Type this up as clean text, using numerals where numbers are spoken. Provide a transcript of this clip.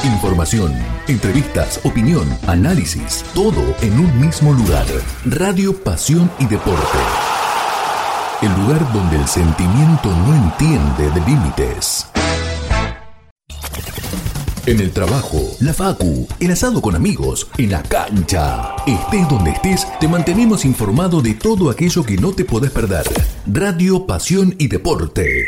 Información, entrevistas, opinión, análisis, todo en un mismo lugar. Radio Pasión y Deporte. El lugar donde el sentimiento no entiende de límites. En el trabajo, la facu, el asado con amigos, en la cancha. Estés donde estés, te mantenemos informado de todo aquello que no te podés perder. Radio Pasión y Deporte.